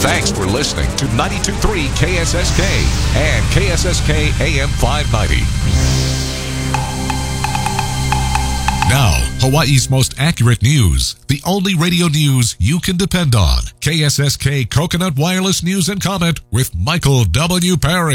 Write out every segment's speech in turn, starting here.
Thanks for listening to 92.3 KSSK and KSSK AM 590. Now, Hawaii's most accurate news. The only radio news you can depend on. KSSK Coconut Wireless News and Comment with Michael W. Perry.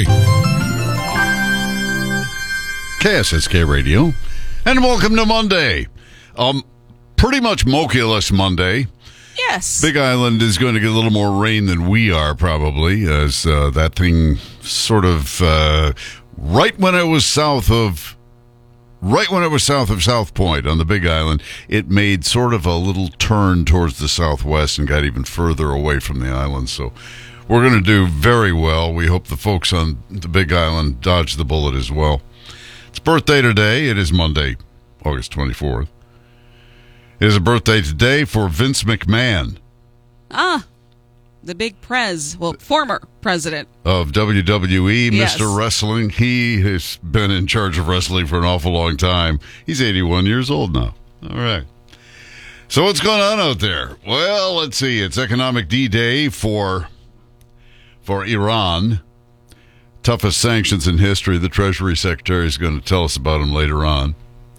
KSSK Radio, and welcome to Monday. Pretty much mochiless Monday. Yes. Big Island is going to get a little more rain than we are, probably, as that thing sort of right when it was south of South Point on the Big Island, it made sort of a little turn towards the southwest and got even further away from the island. So we're going to do very well. We hope the folks on the Big Island dodge the bullet as well. It's birthday today. It is Monday, August 24th. It is a birthday today for Vince McMahon. The big former president of WWE, yes. Mr. Wrestling. He has been in charge of wrestling for an awful long time. He's 81 years old now. All right. So what's going on out there? Well, let's see. It's Economic D-Day for Iran. Toughest sanctions in history. The Treasury Secretary is going to tell us about them later on.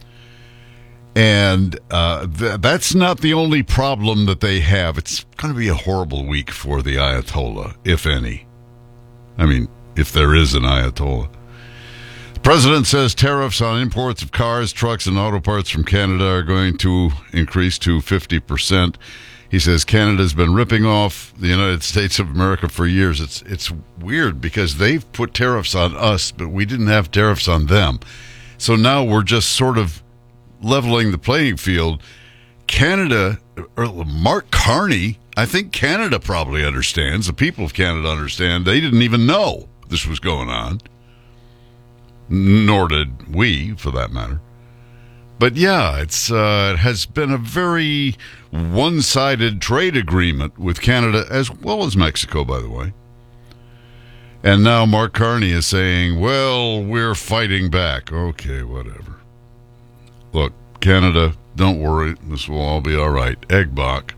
And that's not the only problem that they have. It's going to be a horrible week for the Ayatollah, if any. I mean, if there is an Ayatollah. The president says tariffs on imports of cars, trucks, and auto parts from Canada are going to increase to 50%. He says Canada's been ripping off the United States of America for years. It's weird because they've put tariffs on us, but we didn't have tariffs on them. So now we're just sort of leveling the playing field. Canada, or Mark Carney, I think Canada probably understands. The people of Canada understand. They didn't even know this was going on. Nor did we, for that matter. But yeah, it has been a very one-sided trade agreement with Canada, as well as Mexico, by the way. And now Mark Carney is saying, well, we're fighting back. Okay, whatever. Look, Canada, don't worry. This will all be all right. Eggbach.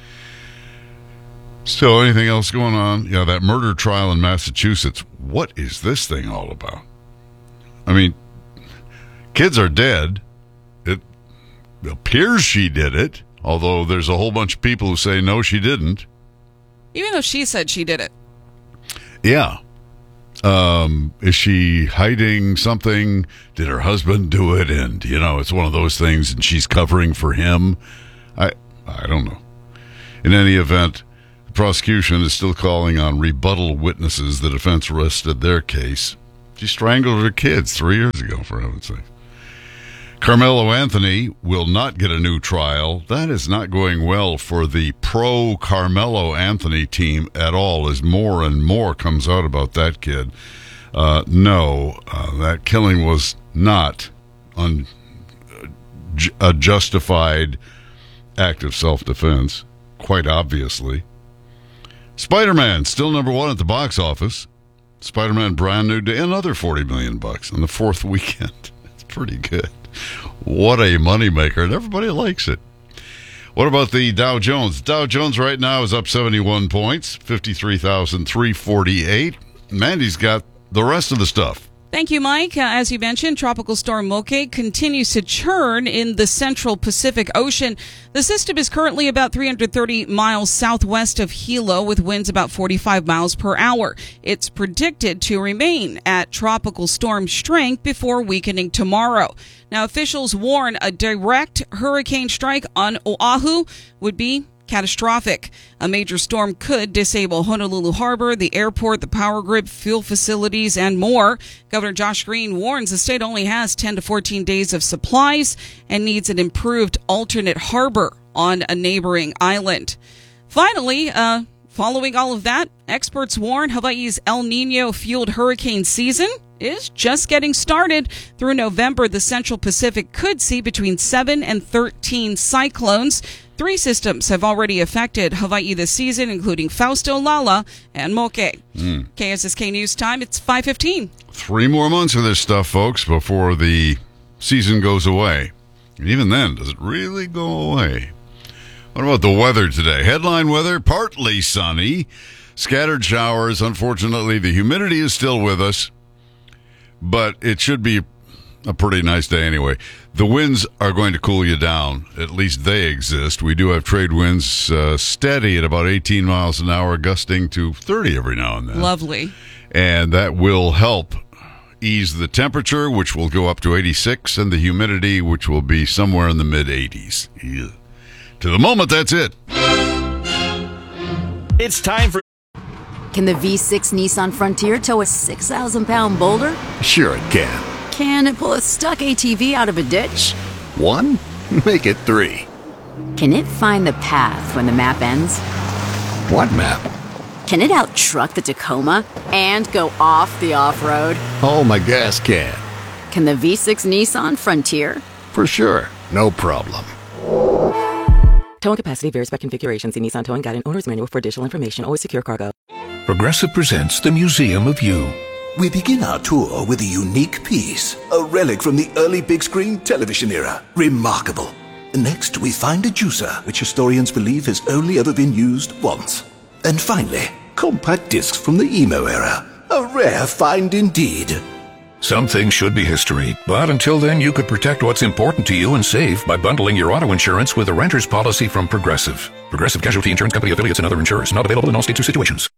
Still, anything else going on? Yeah, that murder trial in Massachusetts. What is this thing all about? I mean, kids are dead. It appears she did it, although there's a whole bunch of people who say, no, she didn't. Even though she said she did it. Yeah. Is she hiding something? Did her husband do it? And, it's one of those things, and she's covering for him. I don't know. In any event, the prosecution is still calling on rebuttal witnesses. The defense rested their case. She strangled her kids 3 years ago, for heaven's sake. Carmelo Anthony will not get a new trial. That is not going well for the pro-Carmelo Anthony team at all, as more and more comes out about that kid. That killing was not a justified act of self-defense, quite obviously. Spider-Man, still number one at the box office. Spider-Man brand new day, another $40 million on the fourth weekend. It's pretty good. What a moneymaker, and everybody likes it. What about the Dow Jones? Dow Jones right now is up 71 points, 53,348. Mandy's got the rest of the stuff. Thank you, Mike. As you mentioned, Tropical Storm Moke continues to churn in the central Pacific Ocean. The system is currently about 330 miles southwest of Hilo with winds about 45 miles per hour. It's predicted to remain at tropical storm strength before weakening tomorrow. Now, officials warn a direct hurricane strike on Oahu would be catastrophic. A major storm could disable Honolulu Harbor, the airport, the power grid, fuel facilities, and more. Governor Josh Green warns the state only has 10 to 14 days of supplies and needs an improved alternate harbor on a neighboring island. Finally, following all of that, experts warn Hawaii's El Nino-fueled hurricane season is just getting started. Through November, the Central Pacific could see between 7 and 13 cyclones. 3 systems have already affected Hawaii this season, including Fausto, Lala, and Moke. KSSK News Time, it's 5:15. 3 more months of this stuff, folks, before the season goes away. And even then, does it really go away? What about the weather today? Headline weather, partly sunny, scattered showers. Unfortunately, the humidity is still with us, but it should be a pretty nice day anyway. The winds are going to cool you down. At least they exist. We do have trade winds steady at about 18 miles an hour, gusting to 30 every now and then. Lovely. And that will help ease the temperature, which will go up to 86, and the humidity, which will be somewhere in the mid-80s. Yeah. To the moment, that's it. It's time for... Can the V6 Nissan Frontier tow a 6,000-pound boulder? Sure it can. Can it pull a stuck ATV out of a ditch? 1? Make it 3. Can it find the path when the map ends? What map? Can it out-truck the Tacoma and go off the off-road? Oh, my gas can. Can the V6 Nissan Frontier? For sure. No problem. Towing capacity varies by configuration. See Nissan Towing Guide and Owner's Manual for additional information. Always secure cargo. Progressive presents the Museum of You. We begin our tour with a unique piece, a relic from the early big screen television era. Remarkable. Next, we find a juicer, which historians believe has only ever been used once. And finally, compact discs from the emo era. A rare find indeed. Some things should be history, but until then you could protect what's important to you and save by bundling your auto insurance with a renter's policy from Progressive. Progressive Casualty Insurance Company affiliates and other insurers. Not available in all states or situations.